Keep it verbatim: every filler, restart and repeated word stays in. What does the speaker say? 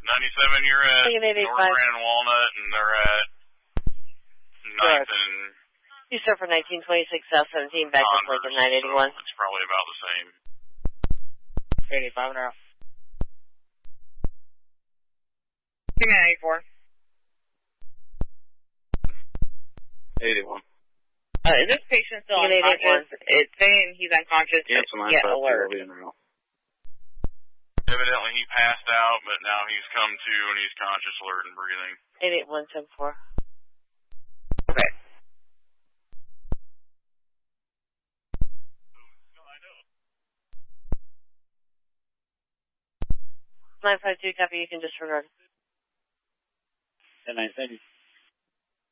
ninety-seven, you're at North Grand Walnut, and they're at ninth and... You start for nineteen twenty-six South seventeen, back to Lincoln nine eighty-one. So it's probably about the same. eighty-five and out. Give me eighty-four. eighty-one. Uh, is this patient still unconscious? It's saying he's unconscious, yes, but yet alert. Evidently he passed out, but now he's come to and he's conscious, alert, and breathing. eight eight one seven four. Okay. nine five two, copy, you can disregard. ten nine, thank you.